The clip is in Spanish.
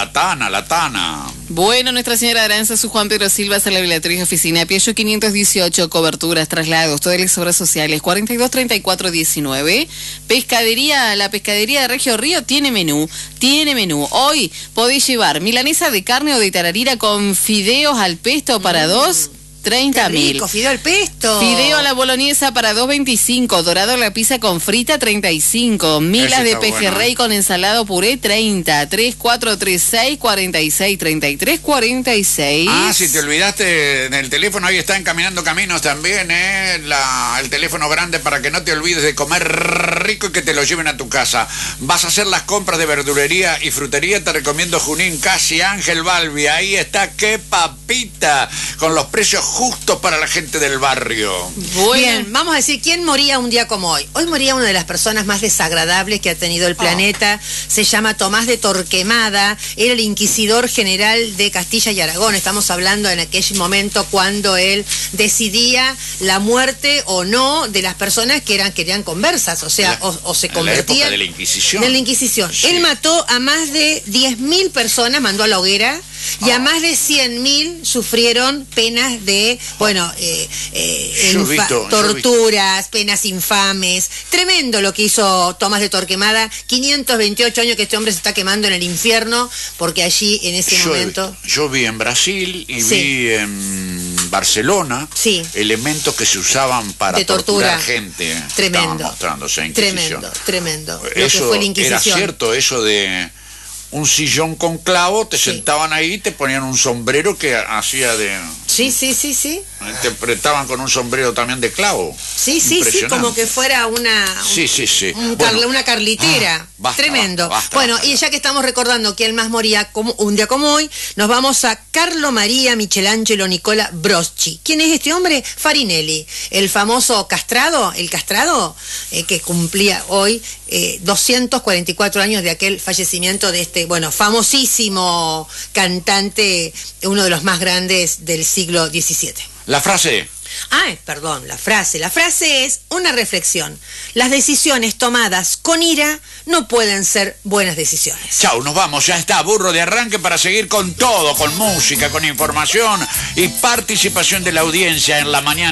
la Tana. Bueno, Nuestra Señora de Aranzazu, Juan Pedro Silva, Sala Beatriz, Oficina Piello 518, coberturas, traslados, todas las obras sociales, 423419. Pescadería, la pescadería de Regio Río tiene menú. Hoy podéis llevar milanesa de carne o de tararira con fideos al pesto para dos. 30.000. Fideo al pesto. Fideo a la boloñesa para 2.25. Dorado a la pizza con frita 35. Milas de pejerrey con ensalado puré 30. 3436 46 33 46. Si te olvidaste en el teléfono, ahí está Encaminando Caminos también, el teléfono grande para que no te olvides de comer rico y que te lo lleven a tu casa. Vas a hacer las compras de verdulería y frutería, te recomiendo Junín Casi Ángel Balbi. Ahí está, qué papita, con los precios justos para la gente del barrio. Bien, vamos a decir, ¿quién moría un día como hoy? Hoy moría una de las personas más desagradables que ha tenido el planeta. Se llama Tomás de Torquemada, era el inquisidor general de Castilla y Aragón. Estamos hablando en aquel momento cuando él decidía la muerte o no de las personas que querían conversas, o sea, o se convertían. En la época de la Inquisición. De la Inquisición. Sí. Él mató a más de 10.000 personas, mandó a la hoguera. Y a más de 100.000 sufrieron penas de, torturas, penas infames. Tremendo lo que hizo Tomás de Torquemada. 528 años que este hombre se está quemando en el infierno, porque allí en ese momento... Yo vi en Brasil y vi en Barcelona elementos que se usaban para torturar gente. Tremendo. Mostrándose Inquisición. Tremendo. Eso lo que fue la Inquisición. Era cierto, eso de... un sillón con clavo, te sentaban ahí, te ponían un sombrero que hacía de... Sí. Te apretaban con un sombrero también de clavo. Sí, como que fuera una carlitera. Tremendo. Bueno, y ya que estamos recordando quién más moría un día como hoy, nos vamos a Carlo María Michelangelo Nicola Broschi. ¿Quién es este hombre? Farinelli, el famoso castrado, que cumplía hoy 244 años de aquel fallecimiento de este, famosísimo cantante, uno de los más grandes del siglo XVII. La frase. La frase es una reflexión. Las decisiones tomadas con ira no pueden ser buenas decisiones. Chau, nos vamos, ya está, burro de arranque para seguir con todo, con música, con información y participación de la audiencia en la mañana.